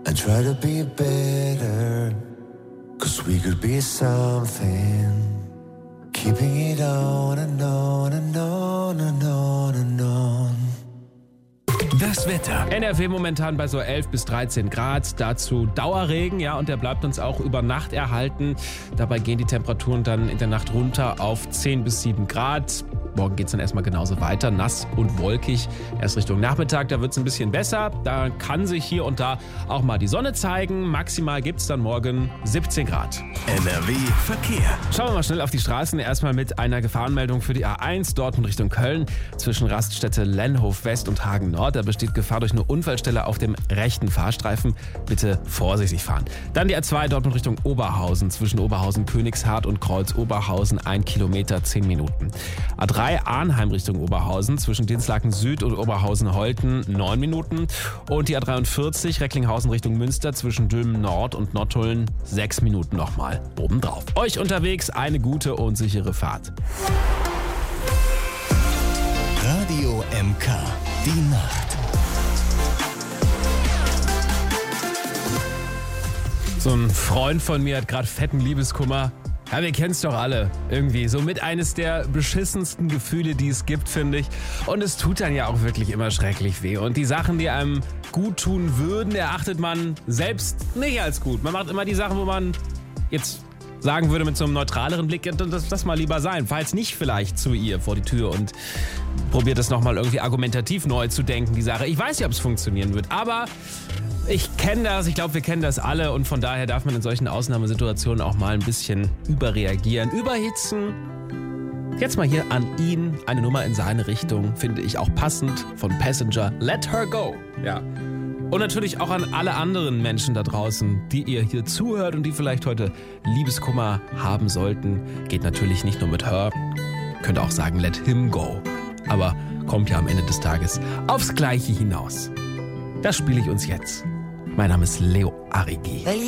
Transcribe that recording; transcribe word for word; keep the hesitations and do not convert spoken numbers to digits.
and try to be better, 'cause we could be something, keeping it on and on and on and on and on. Das Wetter. N R W momentan bei so elf bis dreizehn Grad, dazu Dauerregen, ja, und der bleibt uns auch über Nacht erhalten. Dabei gehen die Temperaturen dann in der Nacht runter auf zehn bis sieben Grad. Morgen geht es dann erstmal genauso weiter, nass und wolkig. Erst Richtung Nachmittag, da wird es ein bisschen besser. Da kann sich hier und da auch mal die Sonne zeigen. Maximal gibt es dann morgen siebzehn Grad. N R W Verkehr. Schauen wir mal schnell auf die Straßen. Erstmal mit einer Gefahrenmeldung für die A eins, dort in Richtung Köln. Zwischen Raststätte Lenhof West und Hagen Nord. Da besteht Gefahr durch eine Unfallstelle auf dem rechten Fahrstreifen. Bitte vorsichtig fahren. Dann die A zwei, dort in Richtung Oberhausen. Zwischen Oberhausen Königshardt und Kreuz Oberhausen. Ein Kilometer, zehn Minuten. A drei Arnheim Richtung Oberhausen. Zwischen Dinslaken Süd und Oberhausen-Holten. neun Minuten. Und die A dreiundvierzig Recklinghausen Richtung Münster. Zwischen Dülmen Nord und Nottuln. sechs Minuten nochmal obendrauf. Euch unterwegs eine gute und sichere Fahrt. Radio M K. Die Nacht. So ein Freund von mir hat gerade fetten Liebeskummer. Ja, wir kennen es doch alle. Irgendwie so mit eines der beschissensten Gefühle, die es gibt, finde ich. Und es tut dann ja auch wirklich immer schrecklich weh. Und die Sachen, die einem gut tun würden, erachtet man selbst nicht als gut. Man macht immer die Sachen, wo man jetzt sagen würde mit so einem neutraleren Blick, das, das mal lieber sein. Fahr jetzt nicht vielleicht zu ihr vor die Tür und probiert das nochmal irgendwie argumentativ neu zu denken, die Sache. Ich weiß nicht, ob es funktionieren wird, aber ich kenne das, ich glaube, wir kennen das alle und von daher darf man in solchen Ausnahmesituationen auch mal ein bisschen überreagieren, überhitzen. Jetzt mal hier an ihn eine Nummer in seine Richtung, finde ich auch passend, von Passenger, Let Her Go. Ja. Und natürlich auch an alle anderen Menschen da draußen, die ihr hier zuhört und die vielleicht heute Liebeskummer haben sollten. Geht natürlich nicht nur mit Her, könnt auch sagen Let Him Go. Aber kommt ja am Ende des Tages aufs Gleiche hinaus. Das spiele ich uns jetzt. Mein Name ist Leo Arrigi.